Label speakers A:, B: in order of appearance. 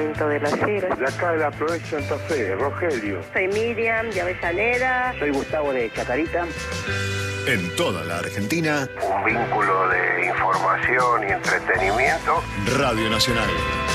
A: de Las Heras.
B: De acá de la provincia de Santa Fe, Rogelio.
A: Soy Miriam de Avellaneda.
C: Soy Gustavo de Chacarita.
D: En toda la Argentina,
B: Un vínculo de información y entretenimiento.
D: Radio Nacional.